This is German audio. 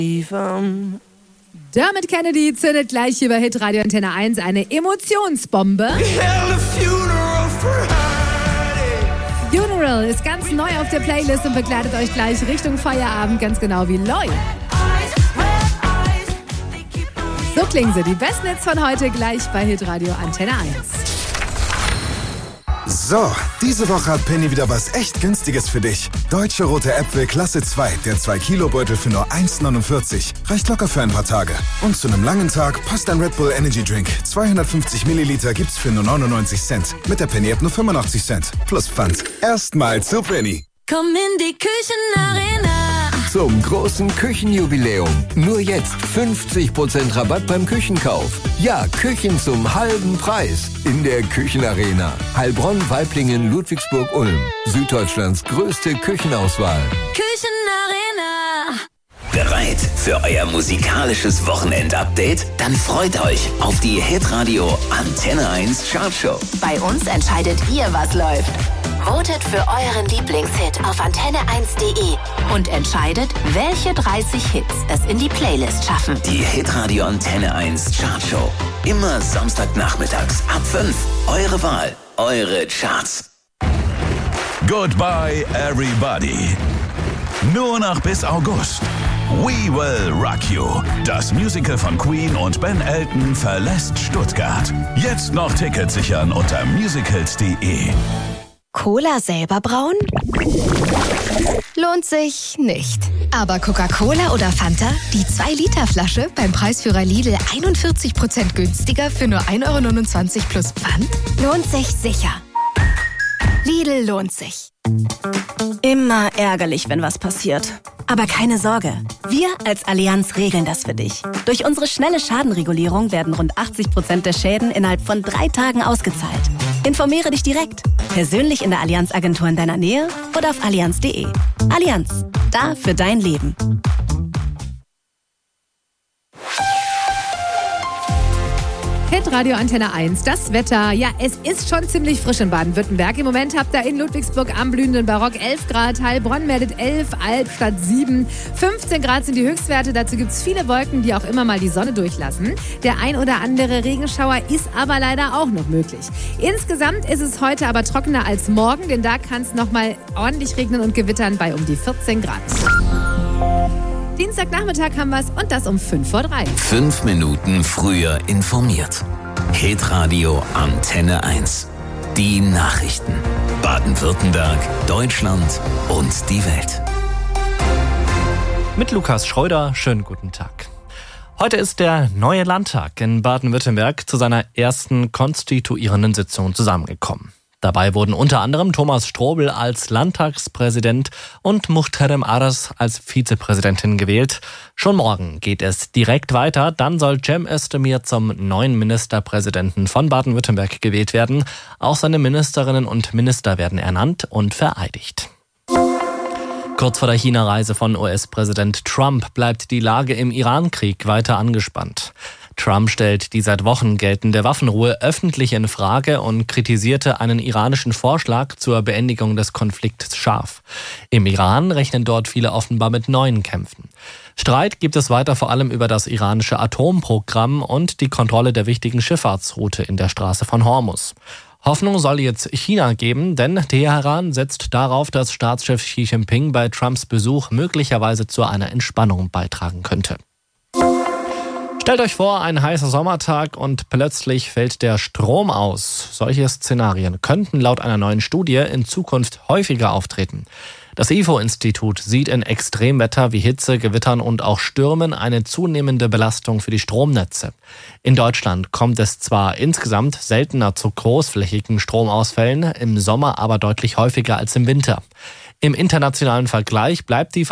Dermot Kennedy zündet gleich hier bei Hitradio Antenne 1 eine Emotionsbombe. Funeral ist ganz neu auf der Playlist und begleitet euch gleich Richtung Feierabend, ganz genau wie Loy. So klingen sie, die besten Hits von heute gleich bei Hitradio Antenne 1. So, diese Woche hat Penny wieder was echt Günstiges für dich. Deutsche rote Äpfel Klasse 2, der 2-Kilo-Beutel für nur 1,49. Reicht locker für ein paar Tage. Und zu einem langen Tag passt ein Red Bull Energy Drink. 250 Milliliter gibt's für nur 99 Cent. Mit der Penny-App nur 85 Cent. Plus Pfand. Erstmal zu Penny. Komm in die Küchenarena. Zum großen Küchenjubiläum. Nur jetzt 50% Rabatt beim Küchenkauf. Ja, Küchen zum halben Preis. In der Küchenarena. Heilbronn, Waiblingen, Ludwigsburg, Ulm. Süddeutschlands größte Küchenauswahl. Küchenarena. Bereit für euer musikalisches Wochenendupdate? Dann freut euch auf die Hitradio Antenne 1 Chartshow. Bei uns entscheidet ihr, was läuft. Votet für euren Lieblingshit auf antenne1.de und entscheidet, welche 30 Hits es in die Playlist schaffen. Die Hitradio Antenne 1 Chartshow. Immer Samstagnachmittags ab 5. Eure Wahl, eure Charts. Goodbye everybody. Nur noch bis August. We Will Rock You. Das Musical von Queen und Ben Elton verlässt Stuttgart. Jetzt noch Tickets sichern unter musicals.de. Cola selber brauen? Lohnt sich nicht. Aber Coca-Cola oder Fanta? Die 2-Liter-Flasche beim Preisführer Lidl 41% günstiger für nur 1,29 € plus Pfand? Lohnt sich sicher. Lidl lohnt sich. Immer ärgerlich, wenn was passiert. Aber keine Sorge, wir als Allianz regeln das für dich. Durch unsere schnelle Schadenregulierung werden rund 80% der Schäden innerhalb von 3 Tagen ausgezahlt. Informiere dich direkt, persönlich in der Allianz-Agentur in deiner Nähe oder auf allianz.de. Allianz, da für dein Leben. Hitradio Antenne 1, das Wetter. Ja, es ist schon ziemlich frisch in Baden-Württemberg. Im Moment habt ihr in Ludwigsburg am blühenden Barock 11 Grad, Heilbronn meldet 11, Albstadt 7. 15 Grad sind die Höchstwerte, dazu gibt es viele Wolken, die auch immer mal die Sonne durchlassen. Der ein oder andere Regenschauer ist aber leider auch noch möglich. Insgesamt ist es heute aber trockener als morgen, denn da kann es nochmal ordentlich regnen und gewittern bei um die 14 Grad. Dienstagnachmittag haben wir es und das um 2:55. 5 Minuten früher informiert. Hitradio Antenne 1. Die Nachrichten. Baden-Württemberg, Deutschland und die Welt. Mit Lukas Schröder, schönen guten Tag. Heute ist der neue Landtag in Baden-Württemberg zu seiner ersten konstituierenden Sitzung zusammengekommen. Dabei wurden unter anderem Thomas Strobel als Landtagspräsident und Muhterem Aras als Vizepräsidentin gewählt. Schon morgen geht es direkt weiter. Dann soll Cem Özdemir zum neuen Ministerpräsidenten von Baden-Württemberg gewählt werden. Auch seine Ministerinnen und Minister werden ernannt und vereidigt. Kurz vor der China-Reise von US-Präsident Trump bleibt die Lage im Iran-Krieg weiter angespannt. Trump stellt die seit Wochen geltende Waffenruhe öffentlich in Frage und kritisierte einen iranischen Vorschlag zur Beendigung des Konflikts scharf. Im Iran rechnen dort viele offenbar mit neuen Kämpfen. Streit gibt es weiter vor allem über das iranische Atomprogramm und die Kontrolle der wichtigen Schifffahrtsroute in der Straße von Hormuz. Hoffnung soll jetzt China geben, denn Teheran setzt darauf, dass Staatschef Xi Jinping bei Trumps Besuch möglicherweise zu einer Entspannung beitragen könnte. Stellt euch vor, ein heißer Sommertag und plötzlich fällt der Strom aus. Solche Szenarien könnten laut einer neuen Studie in Zukunft häufiger auftreten. Das IFO-Institut sieht in Extremwetter wie Hitze, Gewittern und auch Stürmen eine zunehmende Belastung für die Stromnetze. In Deutschland kommt es zwar insgesamt seltener zu großflächigen Stromausfällen, im Sommer aber deutlich häufiger als im Winter. Im internationalen Vergleich bleibt die